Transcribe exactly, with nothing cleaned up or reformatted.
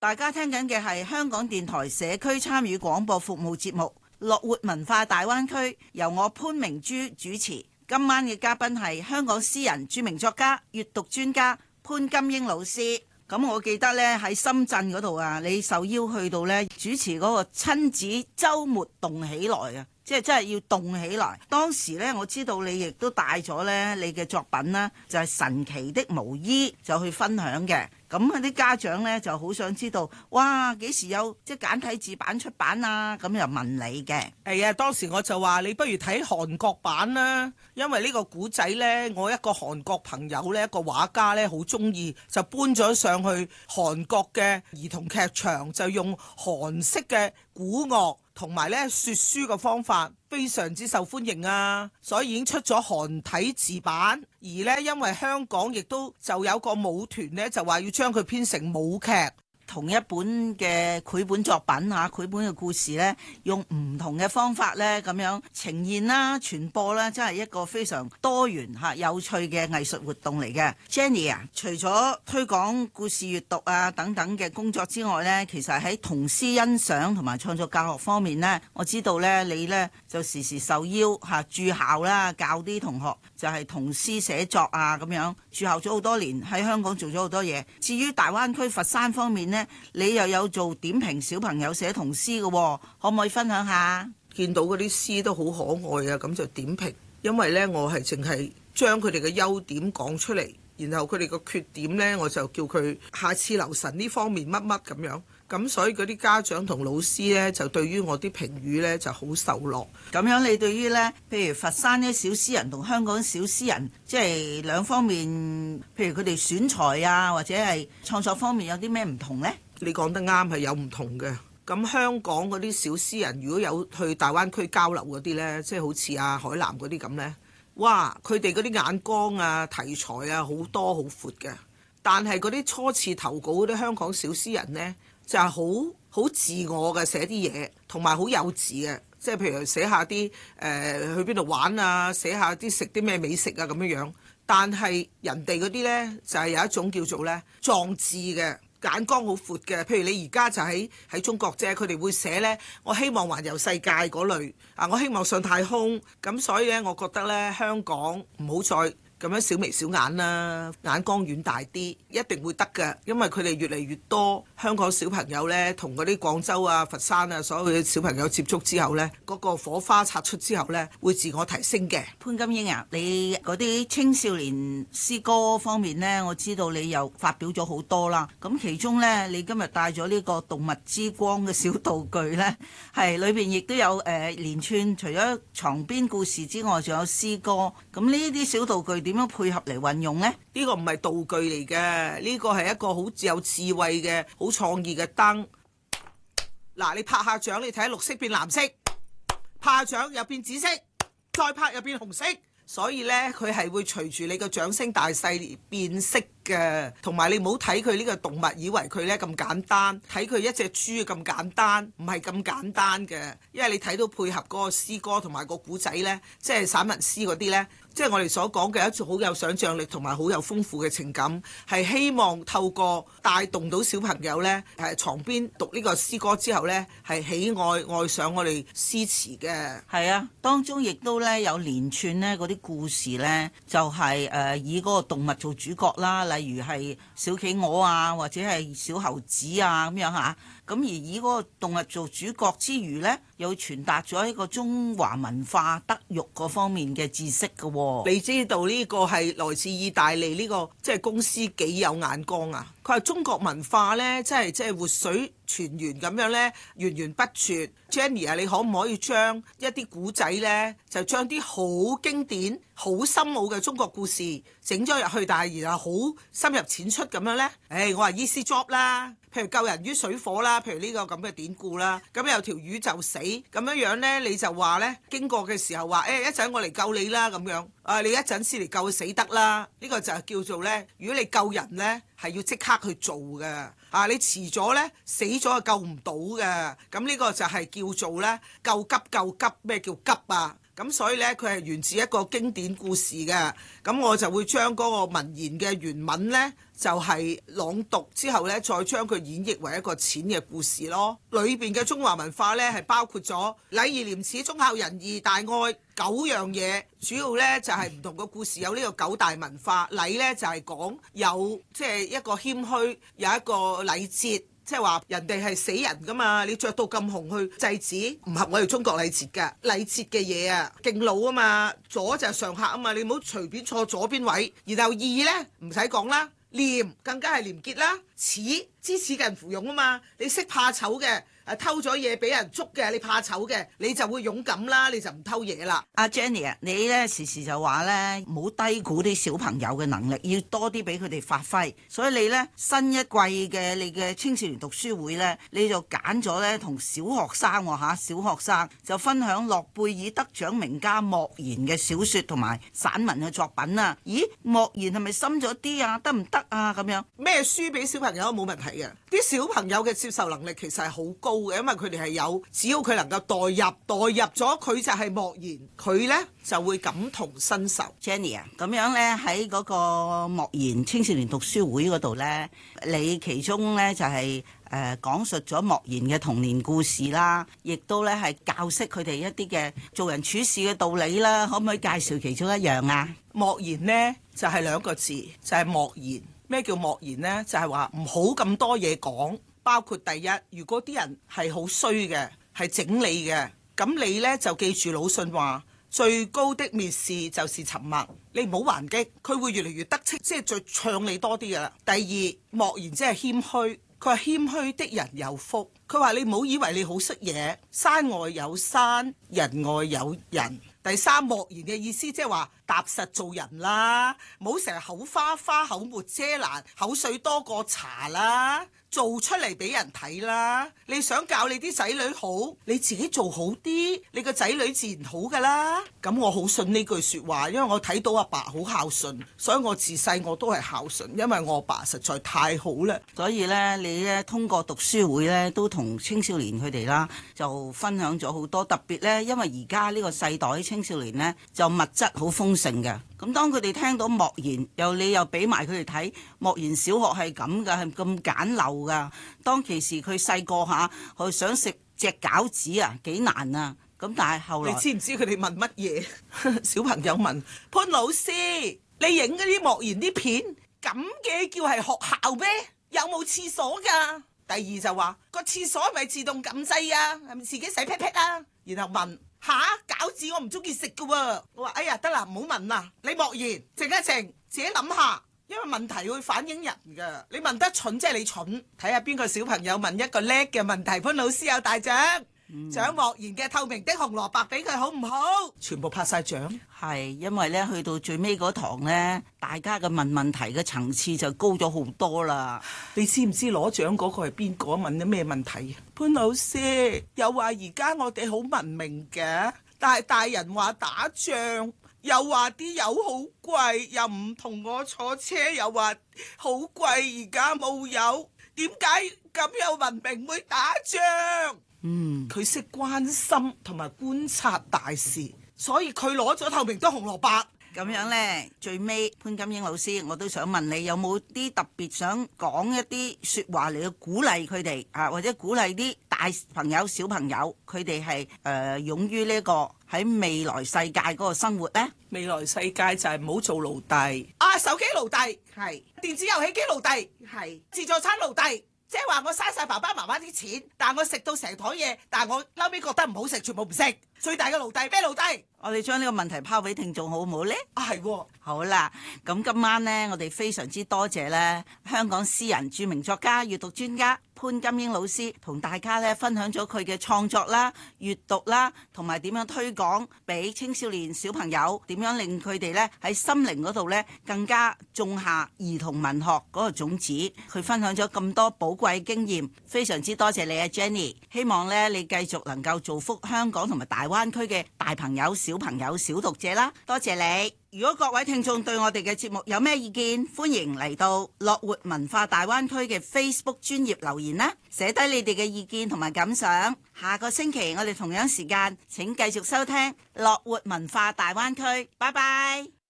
大家聽緊嘅係香港電台社區參與廣播服務節目《樂活文化大灣區》，由我潘明珠主持。今晚嘅嘉賓係香港詩人、著名作家、閱讀專家潘金英老師。咁我記得咧喺深圳嗰度啊，你受邀去到咧主持嗰個親子週末動起來啊，即係真係要動起來。當時咧我知道你亦都帶咗咧你嘅作品啦，就係神奇的毛衣就去分享嘅。咁啊啲家長咧就好想知道，哇幾時有即係簡體字版出版啊？咁又問你嘅。 係啊，當時我就話你不如睇韓國版啦，因為呢個古仔呢，我一個韓國朋友呢，一個畫家呢，好中意，就搬咗上去韓國嘅兒童劇場，就用韓式嘅古樂同埋呢說書嘅方法，非常之受歡迎啊！所以已經出咗韓體字版，而呢，因為香港亦都就有個舞團呢，就話要將佢編成舞劇。 同一本嘅繪本作品嚇，繪本嘅故事呢，用唔同嘅方法呢咁樣呈現啦、傳播啦，真係一個非常多元嚇、有趣嘅藝術活動嚟嘅。Jenny 啊，除咗推廣故事閱讀啊等等嘅工作之外呢，其實喺童詩欣賞同埋創作教學方面呢，我知道呢，你呢就時時受邀嚇駐校啦，教啲同學就係童詩寫作啊咁樣，駐校咗好多年，喺香港做咗好多嘢。至於大灣區佛山方面呢，你又有做點評小朋友寫童詩嘅，可唔可以分享下？ 見到嗰啲詩都好可愛啊，咁就點評。因為呢，我係淨係將佢哋嘅優點講出嚟，然後佢哋個缺點呢，我就叫佢下次留神呢方面乜乜咁樣。咁所以嗰啲家長同老師呢，就對於我啲評語呢就好受落。 咁樣你對於呢，譬如佛山啲小詩人同香港小詩人，即係兩方面，譬如佢哋選材啊，或者係創作方面有啲咩唔同呢？ 你講得啱，係有唔同嘅。咁香港嗰啲小詩人，如果有去大灣區交流嗰啲呢，即係好似阿海南嗰啲咁呢，哇！佢哋嗰啲眼光啊、題材啊，好多好闊嘅。但係嗰啲初次投稿嗰啲香港小詩人呢，就係好好自我嘅寫啲嘢，同埋好幼稚嘅，即係譬如寫下啲誒、呃、去邊度玩啊，寫下啲食啲咩美食啊咁樣樣。但係人哋嗰啲呢，就係、是、有一種叫做呢壯志嘅。眼光好闊嘅，譬如你而家就喺喺中國啫，佢哋會寫呢：「我希望環遊世界」嗰類啊，我希望上太空。咁所以呢，我覺得呢，香港唔好再咁樣小眉小眼啦，眼光遠大啲，一定會得嘅，因為佢哋越嚟越多香港小朋友呢，同嗰啲廣州啊、佛山啊所有嘅小朋友接觸之後呢，嗰個火花擦出之後呢，會自我提升嘅。 潘金英啊，你嗰啲青少年詩歌方面呢，我知道你又發表咗好多啦。咁其中呢，你今日帶咗呢個動物之光嘅小道具呢，係裏邊亦都有誒、呃、連串，除咗床邊故事之外，仲有詩歌。咁呢啲小道具點樣配合嚟運用呢？ 呢個唔係道具嚟嘅，呢個係一個好有智慧嘅、好創意嘅燈。嗱，你拍下掌，你睇下綠色變藍色，拍下掌又變紫色，再拍又變紅色。所以呢，佢係會隨住你個掌聲大細而變色嘅。同埋你唔好睇佢呢個動物，以為佢呢咁簡單，睇佢一隻豬咁簡單，唔係咁簡單嘅。因為你睇到配合嗰個詩歌同埋個古仔呢，即係散文詩嗰啲呢。即係我哋所講嘅一種好有想像力同埋好有豐富嘅情感，係希望透過帶動到小朋友呢，誒床邊讀呢個詩歌之後呢，係喜愛愛上我哋詩詞嘅。 係啊，當中亦都呢有連串呢嗰啲故事呢，就係、是、誒、呃、以嗰個動物做主角啦，例如係小企鵝啊，或者係小猴子啊咁樣嚇。咁而以嗰個動物做主角之餘呢，又傳達咗一個中華文化德育嗰方面嘅知識嘅喎、哦。 你知道呢個係來自意大利呢、這個即係、就是、公司幾有眼光啊！佢話中國文化呢，即係即係活水泉源咁樣呢，源源不絕。Jenny 啊，你可唔可以將一啲古仔呢，就將啲好經典、好深奧嘅中國故事整咗入去，但係然後好深入淺出咁樣呢？誒、哎，我話 easy job 啦，譬如救人於水火啦，譬如呢個咁嘅典故啦，咁有條魚就死咁樣樣呢，你就話呢，經過嘅時候話誒一陣我嚟救你啦咁樣，啊你一陣先嚟救佢死得啦，呢、這個就係叫做呢，如果你救人呢，係要即刻去做嘅，啊你遲咗呢，死咗就救唔到嘅，咁呢個就係叫做呢，救急救急，咩叫急啊？ 咁所以呢，佢係源自一個經典故事嘅。咁我就會將嗰個文言嘅原文呢，就係朗讀之後呢，再將佢演繹為一個淺嘅故事咯。裏邊嘅中華文化呢，係包括咗禮義廉恥忠孝仁義大愛九樣嘢，主要呢，就係唔同嘅故事有呢個九大文化。禮呢，就係講有即係一個謙虛，有一個禮節。即係話人哋係死人噶嘛，你着到咁紅去祭祀，唔合我哋中國禮節㗎。禮節嘅嘢啊，敬老啊嘛，左就係上客啊嘛，你唔好隨便坐左邊位。然後義呢，唔使講啦，廉更加係廉潔啦，恥知恥近乎勇啊嘛，你識怕醜嘅。誒偷咗嘢俾人捉嘅，你怕醜嘅，你就會勇敢啦，你就唔偷嘢啦。 阿 Jenny 啊，你咧時時就話咧，唔好低估啲小朋友嘅能力，要多啲俾佢哋發揮。所以你咧新一季嘅你嘅青少年讀書會咧，你就揀咗咧同小學生喎嚇，小學生就分享諾貝爾得獎名家莫言嘅小説同埋散文嘅作品啊。咦，莫言係咪深咗啲啊？得唔得啊？咁樣咩書俾小朋友都冇問題嘅，啲小朋友嘅接受能力其實係好高。因為佢哋係有，只要佢能夠代入，代入咗佢就係莫言，佢呢就會感同身受。 Jenny 啊，咁樣呢，喺嗰個莫言青少年讀書會嗰度呢，你其中呢就係、是、誒、呃、講述咗莫言嘅童年故事啦，亦都呢係教識佢哋一啲嘅做人處事嘅道理啦。可唔可以介紹其中一樣啊？ 莫言呢就係、是、兩個字，就係、是、莫言。咩叫莫言呢？就係話唔好咁多嘢講。包括第一，如果啲人係好衰嘅，係整理嘅，咁你呢就記住魯迅話最高的蔑視就是沉默，你唔好還擊，佢會越嚟越得戚，即係再唱你多啲噶啦。第二，莫言即係謙虛，佢話謙虛的人有福，佢話你唔好以為你好識嘢，山外有山，人外有人。第三，莫言嘅意思即係話踏實做人啦，唔好成日口花花、口沒遮攔、口水多過茶啦。做出嚟俾人睇啦！你想教你啲仔女好，你自己做好啲，你個仔女自然好噶啦。咁我好信呢句説話，因為我睇到阿爸好孝順，所以我自細我都係孝順，因為我阿爸實在太好啦。 所以咧，你咧通過讀書會咧，都同青少年佢哋啦，就分享咗好多。特別咧，因為而家呢個世代青少年咧，就物質好豐盛嘅。咁當佢哋聽到莫言，又你又俾埋佢哋睇莫言小學係咁嘅，係咁簡陋噶。當其時佢細個下，佢想食隻餃子啊，幾難啊！咁但係後來， 你知唔知佢哋問乜嘢？小朋友問潘老師：你影嗰啲莫言啲片，咁嘅叫係學校咩？有冇廁所㗎？第二就話個廁所係咪自動撳掣啊？係咪自己洗屁屁啊？然後問。吓，餃子我唔中意食㗎喎，我話哎呀得啦，唔好問啦，你莫言靜一靜，自己諗下，因為問題會反映人㗎，你問得蠢即係你蠢，睇下邊個小朋友問一個叻嘅問題，潘老師有大獎。獎莫言嘅透明的紅蘿蔔俾佢好唔好？全部拍晒獎。 係因為咧去到最尾嗰堂咧，大家嘅問問題嘅層次就高咗好多啦。 你知唔知攞獎嗰個係邊個？問咗咩問題？潘老師又話而家我哋好文明嘅，但係大人話打仗，又話啲油好貴，又唔同我坐車，又話好貴，而家冇油，點解咁有文明會打仗？嗯，佢識關心同埋觀察大事，所以佢攞咗透明的紅蘿蔔。 咁樣呢，最尾潘金英老師，我都想問你，有冇啲特別想講一啲説話嚟去鼓勵佢哋啊，或者鼓勵啲大朋友、小朋友，佢哋係誒勇於呢個喺未來世界嗰個生活呢？ 未來世界就係唔好做奴隸啊！手機奴隸係，電子遊戲機奴隸係，自助餐奴隸。即係話我嘥晒爸爸媽媽啲錢，但係我食到成枱嘢，但係我嬲尾覺得唔好食，全部唔食。最大嘅奴隸咩奴隸？ 我哋將呢個問題拋俾聽眾好唔好呢？ 啊係喎， 好啦，咁今晚呢，我哋非常之多謝咧香港詩人、著名作家、閱讀專家潘金英老師同大家咧分享咗佢嘅創作啦、閱讀啦，同埋點樣推廣俾青少年小朋友，點樣令佢哋咧喺心靈嗰度咧更加種下兒童文學嗰個種子。佢分享咗咁多寶貴經驗，非常之多謝你啊 Jenny。希望咧你繼續能夠造福香港同埋大灣區嘅大朋友、小朋友、小讀者啦，多謝你。 如果各位聽眾對我哋嘅節目有咩意見，歡迎嚟到樂活文化大灣區嘅 Facebook 專頁留言啦，寫低你哋嘅意見同埋感想。下個星期我哋同樣時間請繼續收聽樂活文化大灣區，拜拜。